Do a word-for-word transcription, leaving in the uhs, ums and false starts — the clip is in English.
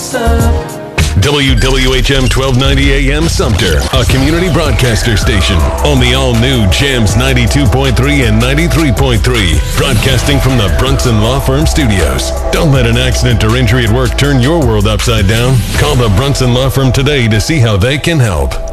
What's up? W W H M twelve ninety A M Sumter, a community broadcaster station on the all-new Jams ninety-two point three and ninety-three point three, broadcasting from the Brunson Law Firm Studios. Don't let an accident or injury at work turn your world upside down. Call the Brunson Law Firm today to see how they can help.